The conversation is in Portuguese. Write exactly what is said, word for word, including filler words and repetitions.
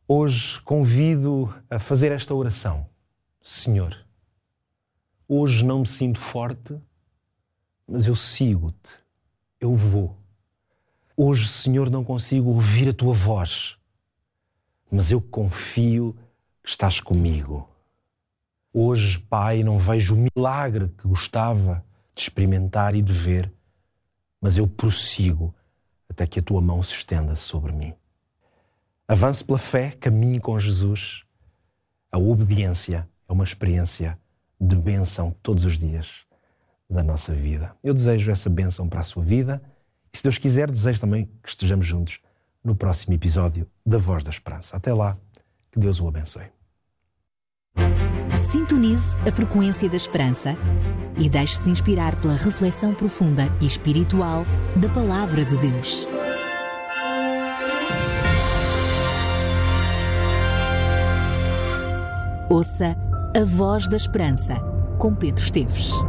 Hoje convido a fazer esta oração. Senhor, hoje não me sinto forte, mas eu sigo-te, eu vou. Hoje, Senhor, não consigo ouvir a tua voz, mas eu confio que estás comigo. Hoje, Pai, não vejo o milagre que gostava de experimentar e de ver, mas eu prossigo até que a tua mão se estenda sobre mim. Avance pela fé, caminhe com Jesus. A obediência é uma experiência de bênção todos os dias da nossa vida. Eu desejo essa bênção para a sua vida e, se Deus quiser, desejo também que estejamos juntos no próximo episódio da Voz da Esperança. Até lá, que Deus o abençoe. Sintonize a frequência da esperança e deixe-se inspirar pela reflexão profunda e espiritual da Palavra de Deus. Ouça a Voz da Esperança, com Pedro Esteves.